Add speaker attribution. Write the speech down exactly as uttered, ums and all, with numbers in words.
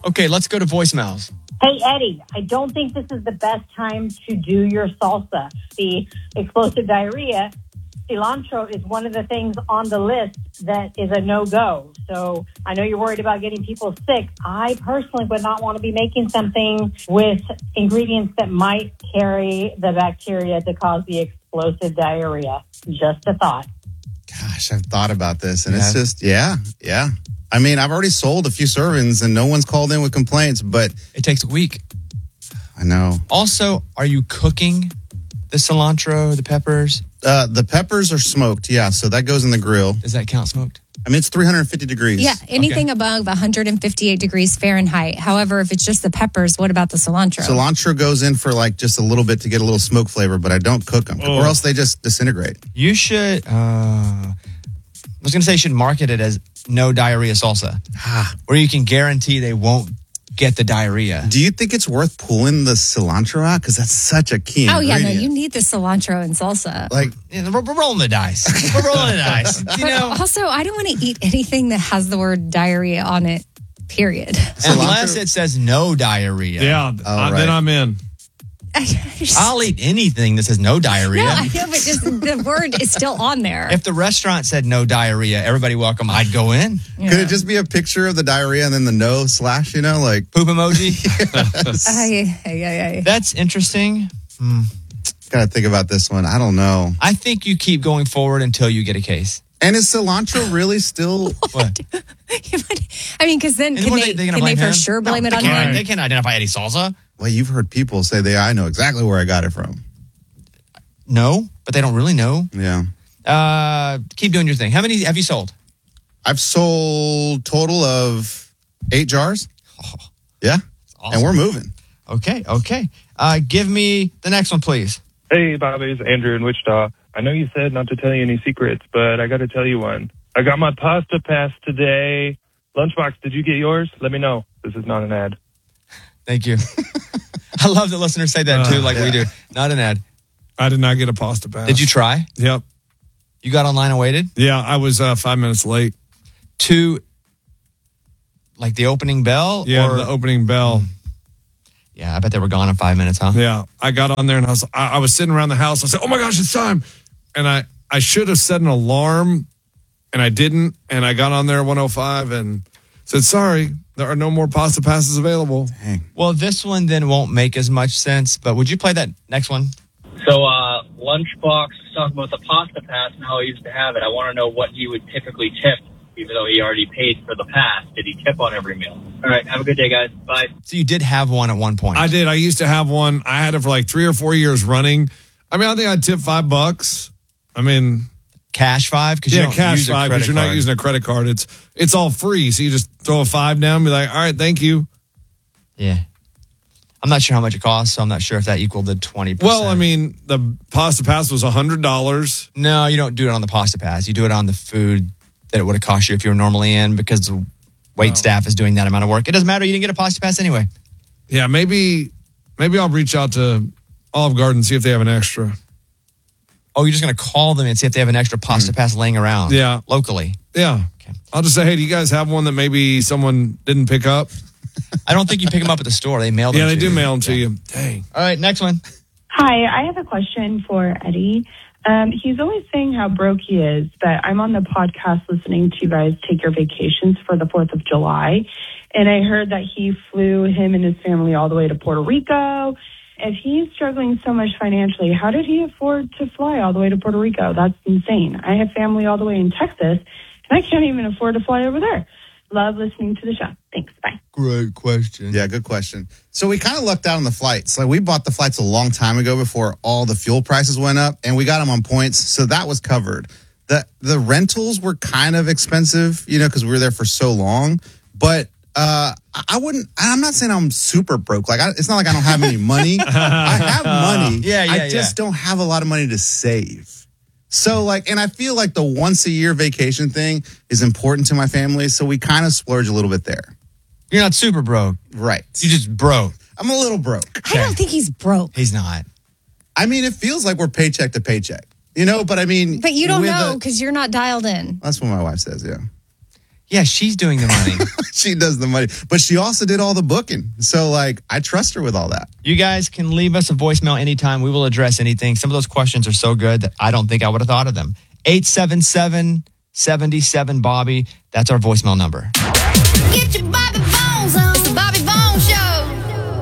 Speaker 1: Okay, let's go to voicemails.
Speaker 2: Hey, Eddie, I don't think this is the best time to do your salsa. The explosive diarrhea, cilantro is one of the things on the list that is a no-go. So I know you're worried about getting people sick. I personally would not want to be making something with ingredients that might carry the bacteria to cause the explosive diarrhea. Just a thought.
Speaker 3: Gosh, I've thought about this, and
Speaker 1: Yeah.
Speaker 3: it's just, yeah, yeah. I mean, I've already sold a few servings, and no one's called in with complaints, but
Speaker 1: It takes a week.
Speaker 3: I know.
Speaker 1: Also, are you cooking the cilantro, the peppers?
Speaker 3: Uh, the peppers are smoked, yeah, so that goes in the grill.
Speaker 1: Does that count smoked?
Speaker 3: I mean, it's three hundred fifty degrees.
Speaker 4: Yeah, anything above one hundred fifty-eight degrees Fahrenheit. However, if it's just the peppers, what about the cilantro?
Speaker 3: Cilantro goes in for like just a little bit to get a little smoke flavor, but I don't cook them,
Speaker 1: Oh.
Speaker 3: or else they just disintegrate.
Speaker 1: You should, uh, I was going to say you should market it as no diarrhea salsa, where you can guarantee they won't get the diarrhea.
Speaker 3: Do you think it's worth pulling the cilantro out? Because that's such a key
Speaker 4: Oh, yeah, no,
Speaker 3: ingredient.
Speaker 4: you need the cilantro and salsa.
Speaker 3: Like,
Speaker 1: Yeah, we're, we're rolling the dice. We're rolling the dice. You know,
Speaker 4: Also, I don't want to eat anything that has the word diarrhea on it, period.
Speaker 1: unless it says no diarrhea.
Speaker 5: Yeah,
Speaker 3: Oh,
Speaker 5: uh,
Speaker 3: right.
Speaker 5: then I'm in.
Speaker 1: I'll eat anything that says no diarrhea.
Speaker 4: No, I know, but just the word is still on there.
Speaker 1: If the restaurant said no diarrhea, everybody welcome, I'd go in.
Speaker 4: Yeah.
Speaker 3: could it just be a picture of the diarrhea and then the no slash, you know, like,
Speaker 1: Poop emoji.
Speaker 4: Ay, ay, ay, ay.
Speaker 1: That's interesting.
Speaker 3: gotta think about this one. I don't know.
Speaker 1: I think you keep going forward until you get a case.
Speaker 3: And is cilantro really still...
Speaker 1: What?
Speaker 4: I mean, because then
Speaker 1: And
Speaker 4: can
Speaker 1: what,
Speaker 4: they,
Speaker 1: they gonna
Speaker 4: can they
Speaker 1: blame
Speaker 4: for
Speaker 1: him?
Speaker 4: sure blame
Speaker 1: No,
Speaker 4: it on
Speaker 1: they can't,
Speaker 4: him?
Speaker 1: They can't identify any salsa.
Speaker 3: Well, you've heard people say they, I know exactly where I got it from.
Speaker 1: No, but they don't really know.
Speaker 3: Yeah.
Speaker 1: Uh, keep doing your thing. How many have you sold?
Speaker 3: I've sold total of eight jars. Yeah.
Speaker 1: Awesome.
Speaker 3: And we're moving.
Speaker 1: Okay, okay. Uh, give me the next one, please.
Speaker 6: Hey, Bobby, it's Andrew in Wichita. I know you said not to tell you any secrets, but I got to tell you one. I got my pasta pass today. Lunchbox, did you get yours? Let me know. This is not an ad.
Speaker 1: Thank you. I love that listeners say that too, like we do. Not an ad.
Speaker 5: I did not get a pasta pass.
Speaker 1: Did you try?
Speaker 5: Yep.
Speaker 1: You got online and waited
Speaker 5: Yeah, I was uh, five minutes late.
Speaker 1: to like the opening bell?
Speaker 5: Yeah,
Speaker 1: or,
Speaker 5: the opening bell.
Speaker 1: yeah, I bet they were gone in five minutes, huh?
Speaker 5: Yeah, I got on there and I was I, I was sitting around the house. I said, "Oh my gosh, it's time!" And I I should have set an alarm, and I didn't. And I got on there at one oh five and said, "Sorry, there are no more pasta passes available."
Speaker 3: Dang.
Speaker 1: Well, this one then won't make as much sense, but would you play that next one?
Speaker 7: So, uh, Lunchbox was talking about the pasta pass and how he used to have it. I want to know what he would typically tip, even though he already paid for the pass. Did he tip on every meal? All right, have a good day, guys. Bye.
Speaker 1: So you did have one at one point.
Speaker 5: I did. I used to have one. I had it for like three or four years running. I mean, I think I'd tip five bucks. I mean,
Speaker 1: Cash five? Because you
Speaker 5: yeah,
Speaker 1: don't
Speaker 5: cash
Speaker 1: use a
Speaker 5: five
Speaker 1: credit
Speaker 5: because you're not
Speaker 1: card.
Speaker 5: using a credit card. It's it's all free. So you just throw a five down and be like, "All right, thank you."
Speaker 1: Yeah. I'm not sure how much it costs, so I'm not sure if that equaled the twenty percent.
Speaker 5: Well, I mean, the pasta pass was one hundred dollars.
Speaker 1: No, you don't do it on the pasta pass. You do it on the food that it would have cost you if you were normally in, because the wait
Speaker 5: Oh.
Speaker 1: staff is doing that amount of work. It doesn't matter. You didn't get a pasta pass anyway.
Speaker 5: Yeah, maybe maybe I'll reach out to Olive Garden and see if they have an extra.
Speaker 1: Oh, you're just going to call them and see if they have an extra pasta pass laying around.
Speaker 5: Mm. Yeah.
Speaker 1: Locally.
Speaker 5: Yeah.
Speaker 1: Okay.
Speaker 5: I'll just say, hey, do you guys have one that maybe someone didn't pick up?
Speaker 1: I don't think you pick them up at the store. They mail them
Speaker 5: Yeah, they
Speaker 1: to
Speaker 5: do
Speaker 1: you.
Speaker 5: mail them to
Speaker 1: Yeah.
Speaker 5: you. Dang.
Speaker 1: All right, next one.
Speaker 8: Hi, I have a question for Eddie. Um, he's always saying how broke he is, but I'm on the podcast listening to you guys take your vacations for the fourth of July. And I heard that he flew him and his family all the way to Puerto Rico. If he's struggling so much financially, how did he afford to fly all the way to Puerto Rico? That's insane. I have family all the way in Texas, and I can't even afford to fly over there. Love listening to the show. Thanks. Bye.
Speaker 1: Great question.
Speaker 3: Yeah, good question. So we kind of lucked out on the flights. Like we bought the flights a long time ago before all the fuel prices went up, and we got them on points, so that was covered. The the rentals were kind of expensive, you know, because we were there for so long. But uh, I wouldn't. I'm not saying I'm super broke. Like I, it's not like I don't have any money. I have money.
Speaker 1: Yeah, yeah,
Speaker 3: I just
Speaker 1: yeah.
Speaker 3: don't have a lot of money to save. So like, and I feel like the once a year vacation thing is important to my family, so we kind of splurge a little bit there.
Speaker 1: You're not super broke.
Speaker 3: Right.
Speaker 1: You just broke.
Speaker 3: I'm a little broke.
Speaker 4: I don't think he's broke.
Speaker 1: He's not.
Speaker 3: I mean, it feels like we're paycheck to paycheck, you know, but I mean.
Speaker 4: But you don't
Speaker 3: with
Speaker 4: know
Speaker 3: a-
Speaker 4: because you're not dialed in.
Speaker 3: That's what my wife says, yeah.
Speaker 1: Yeah, she's doing the money.
Speaker 3: She does the money, but she also did all the booking. So, like, I trust her with all that.
Speaker 1: You guys can leave us a voicemail anytime. We will address anything. Some of those questions are so good that I don't think I would have thought of them. eight seven seven, seven seven, Bobby. That's our voicemail number.
Speaker 9: Get your Bobby Bones on. It's the Bobby Bones Show.